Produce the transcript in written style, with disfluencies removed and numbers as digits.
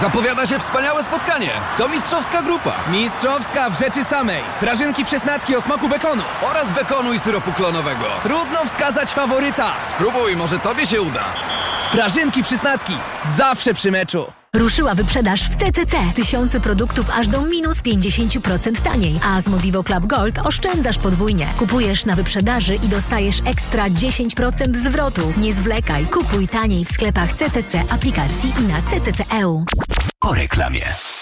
Zapowiada się wspaniałe spotkanie. To mistrzowska grupa. Mistrzowska w rzeczy samej. Prażynki przesnacki o smaku bekonu. Oraz bekonu i syropu klonowego. Trudno wskazać faworyta. Spróbuj, może tobie się uda. Prażynki przysnacki. Zawsze przy meczu. Ruszyła wyprzedaż w CCC. Tysiące produktów aż do minus 50% taniej. A z Modivo Club Gold oszczędzasz podwójnie. Kupujesz na wyprzedaży i dostajesz ekstra 10% zwrotu. Nie zwlekaj. Kupuj taniej w sklepach CCC, aplikacji i na CCC.eu. Po reklamie.